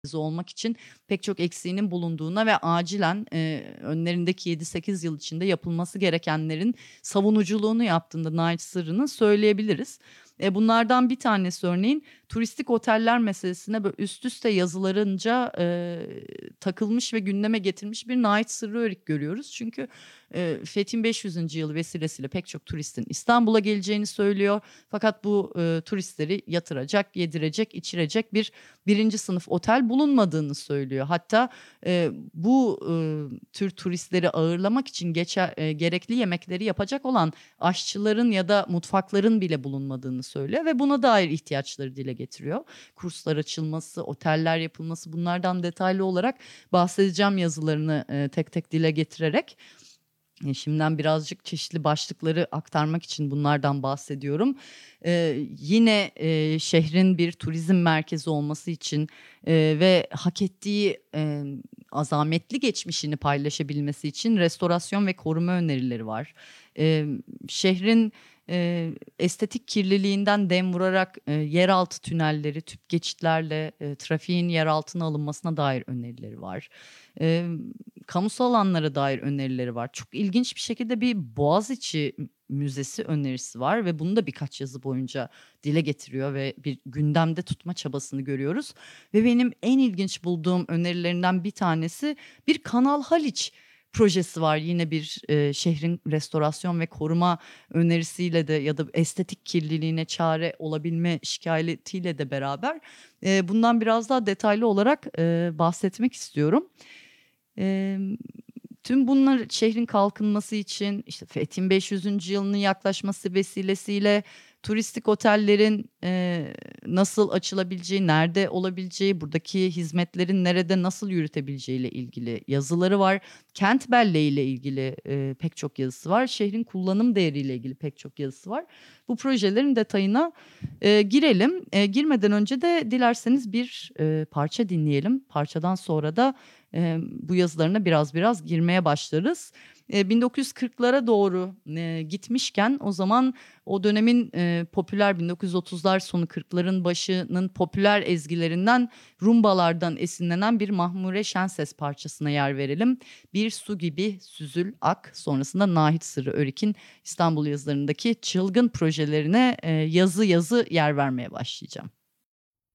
olmak için pek çok eksiğinin bulunduğuna ve acilen, önlerindeki 7-8 yıl içinde yapılması gerekenlerin savunuculuğunu yaptığında Nait Sırrı'nın söyleyebiliriz. Bunlardan bir tanesi örneğin turistik oteller meselesine böyle üst üste yazılarınca, takılmış ve gündeme getirmiş bir Nait Sırrı Örük görüyoruz. Çünkü, Fethin 500. yılı vesilesiyle pek çok turistin İstanbul'a geleceğini söylüyor. Fakat bu, turistleri yatıracak, yedirecek, içirecek bir 1. sınıf otel bulunmadığını söylüyor. Hatta, bu, tür turistleri ağırlamak için gerekli yemekleri yapacak olan aşçıların ya da mutfakların bile bulunmadığını söylüyor ve buna dair ihtiyaçları dile getiriyor. Kurslar açılması, oteller yapılması bunlardan detaylı olarak bahsedeceğim yazılarını, tek tek dile getirerek. Şimdiden birazcık çeşitli başlıkları aktarmak için bunlardan bahsediyorum. Yine, şehrin bir turizm merkezi olması için, ve hak ettiği, azametli geçmişini paylaşabilmesi için restorasyon ve koruma önerileri var. Şehrin, estetik kirliliğinden dem vurarak, yeraltı tünelleri, tüp geçitlerle, trafiğin yer altına alınmasına dair önerileri var. Kamusal alanlara dair önerileri var. Çok ilginç bir şekilde bir Boğaziçi Müzesi önerisi var ve bunu da birkaç yazı boyunca dile getiriyor ve bir gündemde tutma çabasını görüyoruz. Ve benim en ilginç bulduğum önerilerinden bir tanesi bir Kanal Haliç projesi var. Yine bir, şehrin restorasyon ve koruma önerisiyle de ya da estetik kirliliğine çare olabilme şikâyetiyle de beraber, bundan biraz daha detaylı olarak, bahsetmek istiyorum. Emm, Tüm bunlar şehrin kalkınması için, işte, Fethin 500. yılının yaklaşması vesilesiyle turistik otellerin, nasıl açılabileceği, nerede olabileceği, buradaki hizmetlerin nerede nasıl yürütebileceğiyle ilgili yazıları var. Kent belleğiyle ilgili, pek çok yazısı var. Şehrin kullanım değeriyle ilgili pek çok yazısı var. Bu projelerin detayına, girelim. Girmeden önce de dilerseniz bir, parça dinleyelim. Parçadan sonra da, bu yazılarına biraz biraz girmeye başlarız. 1940'lara doğru, gitmişken o zaman o dönemin, popüler 1930'lar sonu 40'ların başının popüler ezgilerinden, rumbalardan esinlenen bir Mahmure Şenses parçasına yer verelim. Bir su gibi süzül ak, sonrasında Nait Sırrı Örik'in İstanbul yazılarındaki çılgın projelerine, yazı yazı yer vermeye başlayacağım.